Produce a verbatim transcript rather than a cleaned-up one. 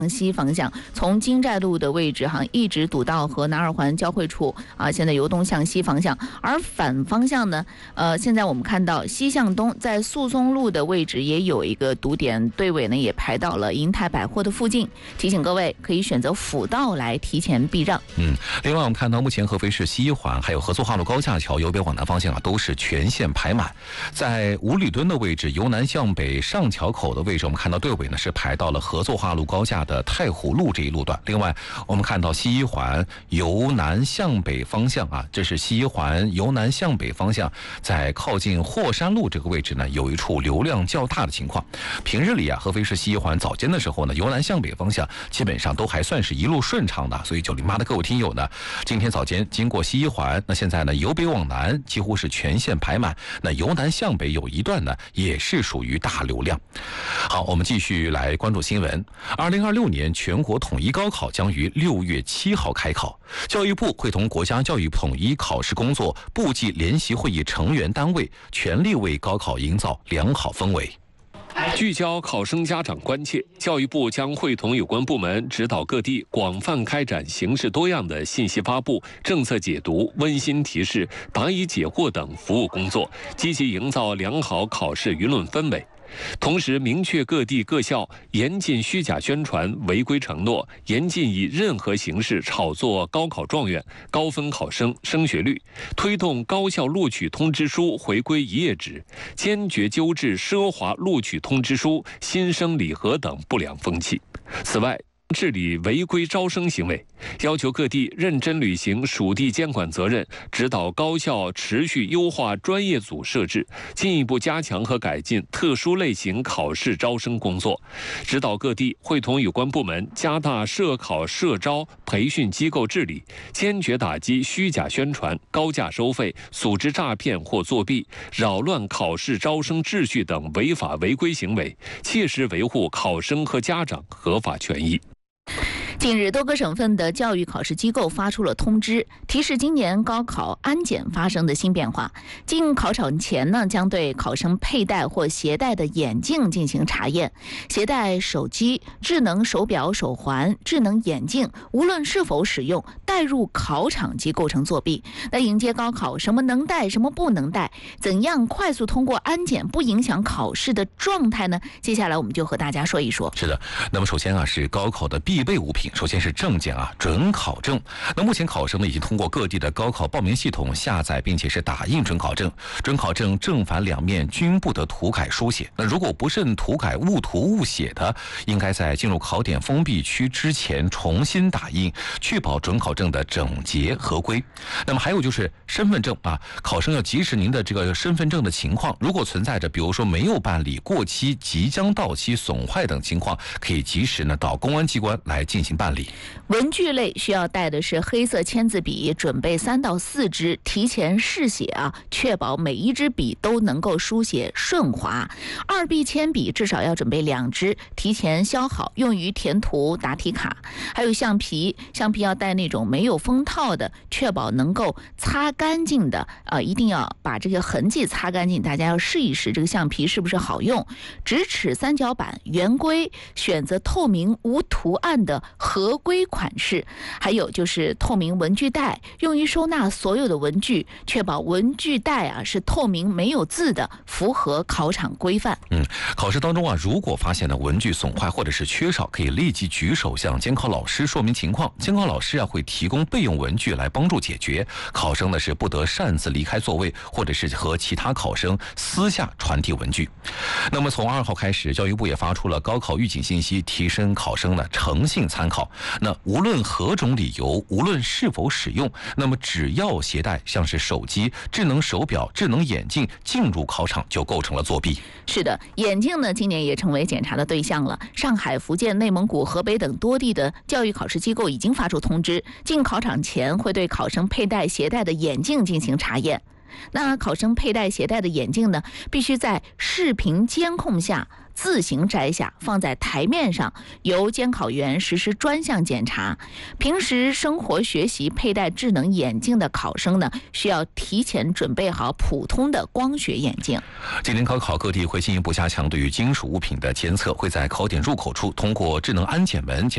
西方向，从金寨路的位置哈一直堵到和南二环交汇处啊，现在由东向西方向。而反方向呢，呃，现在我们看到西向东，在诉讼路的位置也有一个堵点，队尾呢也排到了银泰百货的附近。提醒各位可以选择辅道来提前避让。 嗯，另外我们看到目前合肥市西一环还有合作化路高架桥由北往南方向啊都是全线排满，在五里墩的位置，由南向北上桥口的位置，我们看到队尾呢是排到了合作化路高架的太湖路这一路段。另外我们看到西一环由南向北方向啊，这是西一环由南向北方向，在靠近霍山路这个位置呢有一处流量较大的情况。平日里啊，合肥市西一环早间的时候呢，由南向北方向基本上都还算是一路顺畅的，所以九零八的各位听友呢，今天早间经过西一环，那现在呢由北往南几乎是全线排满，那由南向北有一段呢也是属于大流量。好，我们继续来关注新闻。二零二六年全国统一高考将于六月七号开考，教育部会同国家教育统一考试工作部际联席会议成员单位，全力为高考营造良好氛围。 聚焦考生家长关切，教育部将会同有关部门指导各地广泛开展形式多样的信息发布、政策解读、温馨提示、答疑解惑等服务工作，积极营造良好考试舆论氛围。同时明确各地各校严禁虚假宣传、违规承诺，严禁以任何形式炒作高考状元、高分考生升学率，推动高校录取通知书回归一页纸，坚决纠治奢华录取通知书、新生礼盒等不良风气。此外，治理违规招生行为，要求各地认真履行属地监管责任，指导高校持续优化专业组设置，进一步加强和改进特殊类型考试招生工作，指导各地会同有关部门加大涉考涉招培训机构治理，坚决打击虚假宣传、高价收费、组织诈骗或作弊、扰乱考试招生秩序等违法违规行为，切实维护考生和家长合法权益。 近日，多个省份的教育考试机构发出了通知，提示今年高考安检发生的新变化。进考场前呢，将对考生佩戴或携带的眼镜进行查验，携带手机、智能手表、手环、智能眼镜，无论是否使用，带入考场即构成作弊。那迎接高考，什么能带，什么不能带，怎样快速通过安检不影响考试的状态呢？接下来我们就和大家说一说。 是的，那么首先啊，是高考的必备物品。首先是证件啊，准考证。那目前考生呢已经通过各地的高考报名系统下载，并且是打印准考证。准考证正反两面均不得涂改书写。那如果不慎涂改、误涂误写的，应该在进入考点封闭区之前重新打印，确保准考证的整洁合规。那么还有就是身份证啊，考生要及时您的这个身份证的情况，如果存在着比如说没有办理、过期、即将到期、损坏等情况，可以及时呢到公安机关来进行办理。 文具类需要带的是黑色签字笔，准备三到四支，提前试写啊，确保每一支笔都能够书写顺滑。二 B 铅笔至少要准备两支，提前削好，用于填涂答题卡。还有橡皮，橡皮要带那种没有封套的，确保能够擦干净的啊、呃，一定要把这个痕迹擦干净。大家要试一试这个橡皮是不是好用。直尺三角板、圆规，选择透明无图案的合规款式。还有就是透明文具袋，用于收纳所有的文具，确保文具袋啊是透明没有字的，符合考场规范。 嗯，考试当中啊，如果发现呢文具损坏或者是缺少，可以立即举手向监考老师说明情况，监考老师啊会提供备用文具来帮助解决。考生呢是不得擅自离开座位，或者是和其他考生私下传递文具。那么从二号开始，教育部也发出了高考预警信息，提升考生的诚信参考。那无论何种理由，无论是否使用，那么只要携带像是手机、智能手表、智能眼镜进入考场，就构成了作弊。 是的，眼镜呢今年也成为检查的对象了。上海、福建、内蒙古、河北等多地的教育考试机构已经发出通知，进考场前会对考生佩戴携带的眼镜进行查验。那考生佩戴携带的眼镜呢，必须在视频监控下自行摘下，放在台面上，由监考员实施专项检查。平时生活学习佩戴智能眼镜的考生呢，需要提前准备好普通的光学眼镜。 今年高考各地会进一步加强对于金属物品的监测，会在考点入口处通过智能安检门检